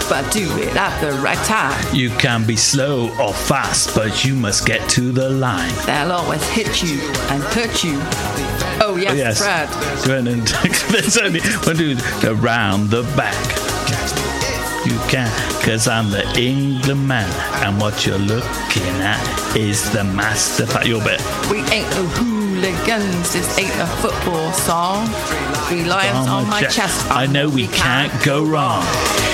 but do it at the right time. You can be slow or fast, but you must get to the line. They'll always hit you and hurt you. Oh yes, Fred. Go ahead and there's only one dude around the back. You can, cause I'm the England man, and what you're looking at is the master. Your bit. We ain't no hooligans, this ain't a football song. 3 lions on my chest. I know we can't go wrong.